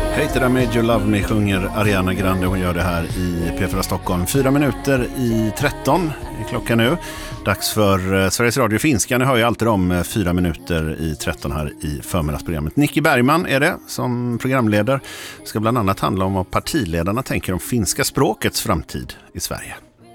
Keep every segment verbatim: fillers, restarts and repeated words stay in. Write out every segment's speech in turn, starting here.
Hej till dig, Made You Love Me sjunger Ariana Grande. Hon gör det här i P fyra Stockholm. Fyra minuter i tretton är klockan nu. Dags för Sveriges Radio Finska. Ni hör ju alltid om fyra minuter i tretton här i förmiddagsprogrammet. Nicky Bergman är det som programledare. Det ska bland annat handla om vad partiledarna tänker om finska språkets framtid i Sverige.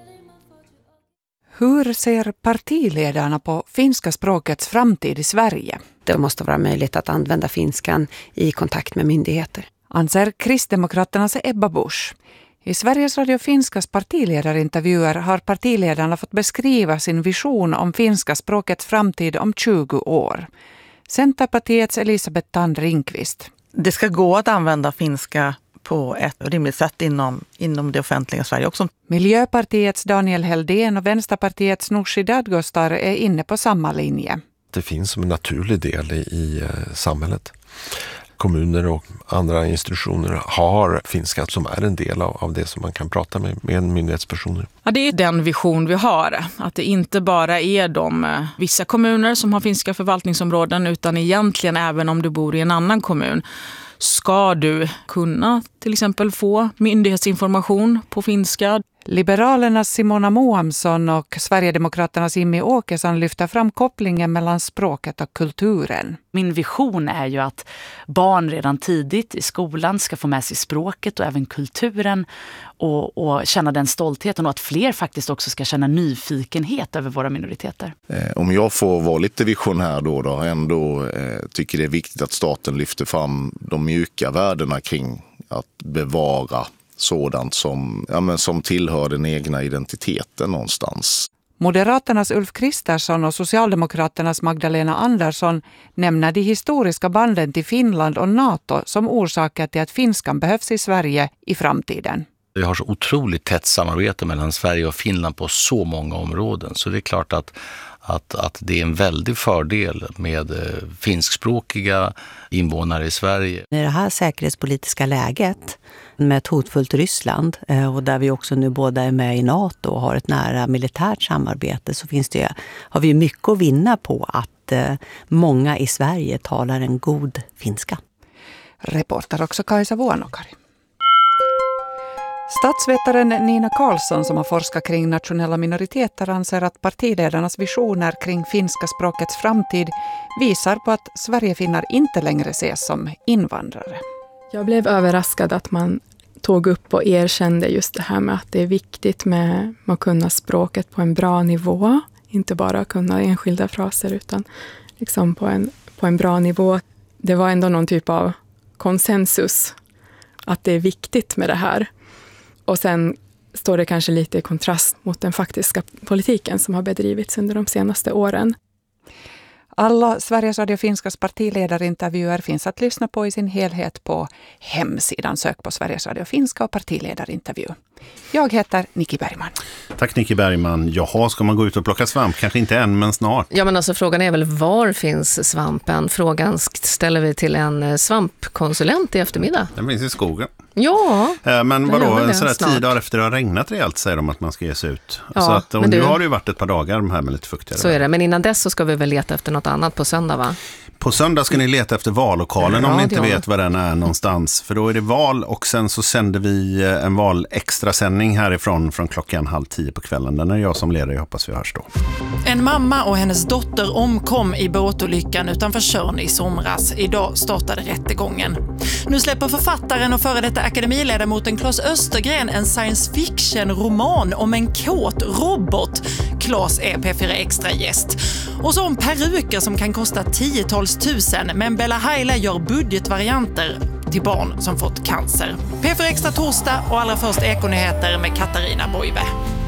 Hur ser partiledarna på finska språkets framtid i Sverige? Det måste vara möjligt att använda finskan i kontakt med myndigheter. Anser Kristdemokraternas Ebba Busch. I Sveriges Radio Finskas partiledarintervjuer har partiledarna fått beskriva sin vision om finska språkets framtid om tjugo år. Centerpartiets Elisabeth Tand Ringqvist. Det ska gå att använda finska på ett rimligt sätt inom, inom det offentliga Sverige också. Miljöpartiets Daniel Heldén och Vänsterpartiets Nooshi Dadgostar är inne på samma linje. Det finns som en naturlig del i, i samhället. Kommuner och andra institutioner har finska som är en del av, av det som man kan prata med, med myndighetspersoner. Ja, det är den vision vi har. Att det inte bara är de vissa kommuner som har finska förvaltningsområden, utan egentligen även om du bor i en annan kommun ska du kunna till exempel få myndighetsinformation på finska. Liberalernas Simona Moamsson och Sverigedemokraternas Jimmy Åkesson lyfter fram kopplingen mellan språket och kulturen. Min vision är ju att barn redan tidigt i skolan ska få med sig språket och även kulturen och, och känna den stoltheten, och att fler faktiskt också ska känna nyfikenhet över våra minoriteter. Eh, om jag får vara lite visionär då, då ändå eh, tycker det är viktigt att staten lyfter fram de mjuka värdena kring att bevara sådant som, ja, men som tillhör den egna identiteten någonstans. Moderaternas Ulf Kristersson och Socialdemokraternas Magdalena Andersson nämner de historiska banden till Finland och NATO som orsaker till att finskan behövs i Sverige i framtiden. Vi har så otroligt tätt samarbete mellan Sverige och Finland på så många områden, så det är klart att Att, att det är en väldig fördel med eh, finskspråkiga invånare i Sverige. I det här säkerhetspolitiska läget med ett hotfullt Ryssland eh, och där vi också nu båda är med i NATO och har ett nära militärt samarbete, så finns det, har vi mycket att vinna på att eh, många i Sverige talar en god finska. Reporter också Kaisa Vuonokari. Statsvetaren Nina Karlsson, som har forskat kring nationella minoriteter, anser att partiledarnas visioner kring finska språkets framtid visar på att Sverigefinnar inte längre ses som invandrare. Jag blev överraskad att man tog upp och erkände just det här med att det är viktigt med att kunna språket på en bra nivå. Inte bara kunna enskilda fraser utan liksom på en, på en bra nivå. Det var ändå någon typ av konsensus att det är viktigt med det här. Och sen står det kanske lite i kontrast mot den faktiska politiken som har bedrivits under de senaste åren. Alla Sveriges Radio Finskas partiledarintervjuer finns att lyssna på i sin helhet på hemsidan. Sök på Sveriges Radio Finska och partiledarintervju. Jag heter Nicky Bergman. Tack Nicky Bergman. Jaha, ska man gå ut och plocka svamp? Kanske inte än, men snart. Ja, men alltså frågan är väl, var finns svampen? Frågan ställer vi till en svampkonsulent i eftermiddag. Den finns i skogen. Ja. Eh, men vadå, en sån här tio dagar efter det har regnat rejält säger de att man ska ge sig ut. Ja, så att, och nu du, har det ju varit ett par dagar här med lite fuktigare. Så är det, men innan dess så ska vi väl leta efter något annat på söndag, va? På söndag ska ni leta efter vallokalen ja, om ni inte ja. vet var den är någonstans. För då är det val och sen så sänder vi en val extra sändning härifrån från klockan halv tio på kvällen. Den är jag som leder, jag hoppas vi hörs då. En mamma och hennes dotter omkom i båtolyckan utanför Tjörn i somras. Idag startade rättegången. Nu släpper författaren och före detta akademiledamoten Claes Östergren en science fiction-roman om en kåt robot. Claes är P fyra Extra-gäst. Och så om peruker som kan kosta tiotals tusen, men Bella Haila gör budgetvarianter till barn som fått cancer. P fyra Extra torsdag och allra först Ekonyheter med Katarina Boive.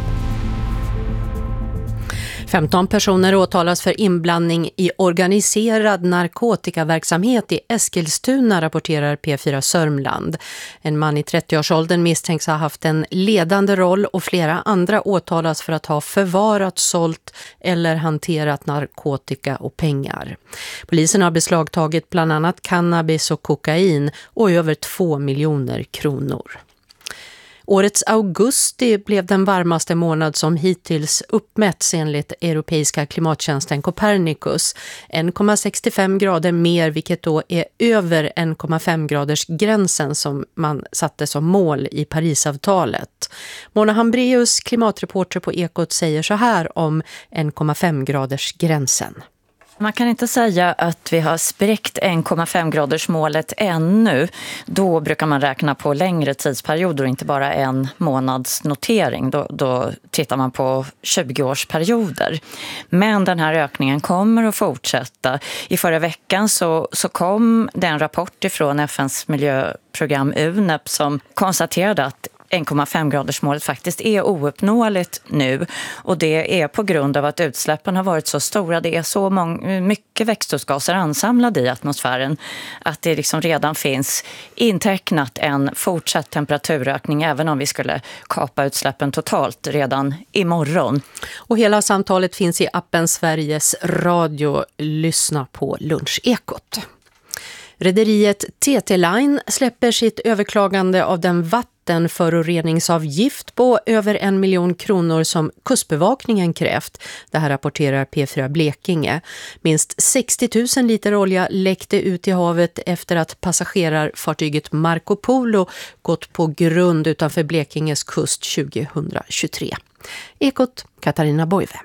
femton personer åtalas för inblandning i organiserad narkotikaverksamhet i Eskilstuna, rapporterar P fyra Sörmland. En man i trettioårsåldern misstänks ha haft en ledande roll och flera andra åtalas för att ha förvarat, sålt eller hanterat narkotika och pengar. Polisen har beslagtagit bland annat cannabis och kokain och över två miljoner kronor. Årets augusti blev den varmaste månad som hittills uppmätts enligt europeiska klimattjänsten Copernicus. en komma sextiofem grader mer, vilket då är över en komma fem graders gränsen som man satte som mål i Parisavtalet. Mona Hambreus, klimatreporter på Ekot, säger så här om en komma fem graders gränsen. Man kan inte säga att vi har spräckt en komma fem graders målet ännu. Då brukar man räkna på längre tidsperioder och inte bara en månads notering. Då, då tittar man på tjugo-årsperioder. Men den här ökningen kommer att fortsätta. I förra veckan så, så kom den rapport ifrån F N:s miljöprogram U N E P som konstaterade att en komma fem graders målet faktiskt är ouppnåeligt nu, och det är på grund av att utsläppen har varit så stora. Det är så många, mycket växthusgaser ansamlade i atmosfären att det liksom redan finns intecknat en fortsatt temperaturökning även om vi skulle kapa utsläppen totalt redan imorgon. Och hela samtalet finns i appen Sveriges Radio. Lyssna på Lunchekot. Rederiet T T-Line släpper sitt överklagande av den vattenföroreningsavgift på över en miljon kronor som kustbevakningen krävt. Det här rapporterar P fyra Blekinge. Minst sextio tusen liter olja läckte ut i havet efter att passagerarfartyget Marco Polo gått på grund utanför Blekinges kust tjugohundratjugotre. Ekot, Katarina Boive.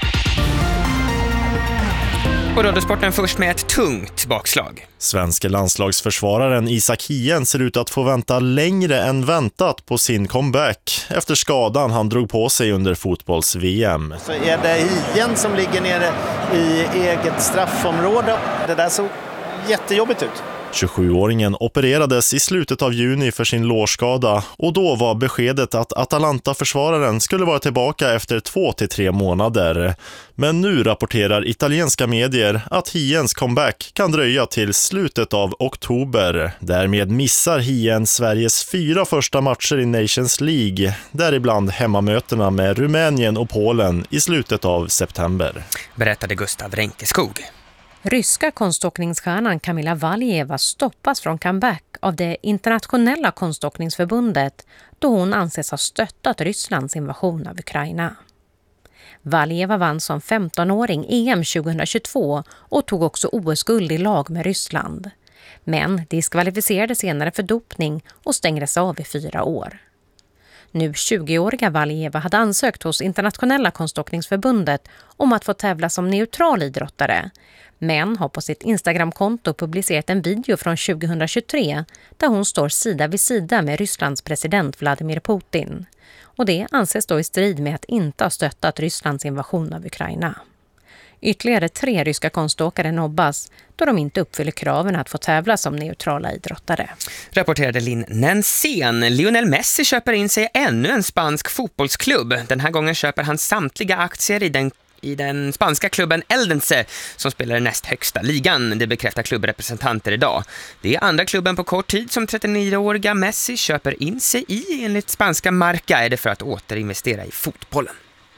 Och Radiosporten först med ett tungt bakslag. Svenska landslagsförsvararen Isak Hien ser ut att få vänta längre än väntat på sin comeback efter skadan han drog på sig under fotbolls-V M. Så är det Hien som ligger nere i eget straffområde. Det där såg jättejobbigt ut. tjugosjuåringen opererades i slutet av juni för sin lårskada och då var beskedet att Atalanta-försvararen skulle vara tillbaka efter två till tre månader. Men nu rapporterar italienska medier att Hiens comeback kan dröja till slutet av oktober. Därmed missar Hien Sveriges fyra första matcher i Nations League, däribland hemmamötena med Rumänien och Polen i slutet av september. Berättade Gustav Renkeskog. Ryska konståkningsstjärnan Kamila Valieva stoppas från comeback av det internationella konståkningsförbundet då hon anses ha stöttat Rysslands invasion av Ukraina. Valieva vann som femtonåring E M tjugohundratjugotvå och tog också O S-guld i lag med Ryssland. Men diskvalificerades senare för dopning och stängdes av i fyra år. Nu tjugoåriga Valieva hade ansökt hos internationella konståkningsförbundet om att få tävla som neutral idrottare, men har på sitt Instagramkonto publicerat en video från tjugohundratjugotre där hon står sida vid sida med Rysslands president Vladimir Putin. Och det anses då i strid med att inte ha stöttat Rysslands invasion av Ukraina. Ytterligare tre ryska konståkare nobbas då de inte uppfyller kraven att få tävla som neutrala idrottare. Rapporterade Linn Nensén. Lionel Messi köper in sig ännu en spansk fotbollsklubb. Den här gången köper han samtliga aktier i den i den spanska klubben Eldense som spelar i näst högsta ligan. Det bekräftar klubbrepresentanter idag. Det är andra klubben på kort tid som trettionioåriga Messi köper in sig i. Enligt spanska Marca är det för att återinvestera i fotbollen.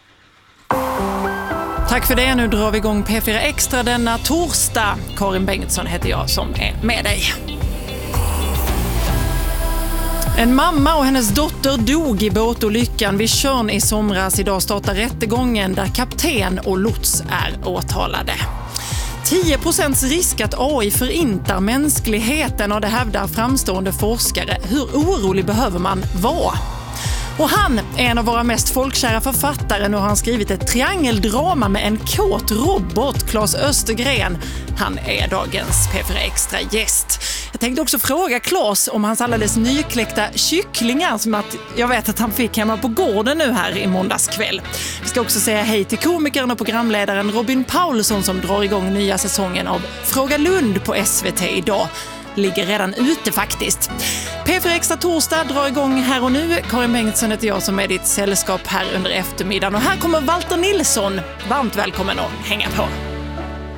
Tack för det. Nu drar vi igång P fyra Extra denna torsdag. Karin Bengtsson heter jag som är med dig. En mamma och hennes dotter dog i båtolyckan vid Tjörn i somras. Idag startar rättegången där kapten och lots är åtalade. tio procents risk att A I förintar mänskligheten, och det hävdar framstående forskare. Hur orolig behöver man vara? Och han är en av våra mest folkkära författare. Nu har han skrivit ett triangeldrama med en kåt robot, Claes Östergren. Han är dagens P fyra Extra gäst. Jag tänkte också fråga Claes om hans alldeles nykläckta kycklingar som att jag vet att han fick hemma på gården nu här i måndagskväll. Vi ska också säga hej till komikern och programledaren Robin Paulsson som drar igång nya säsongen av Fråga Lund på S V T idag. Ligger redan ute faktiskt. P fyra Extra torsdag drar igång här och nu. Karin Bengtsson heter jag som är ditt sällskap här under eftermiddagen. Och här kommer Walter Nilsson. Varmt välkommen att hänga på.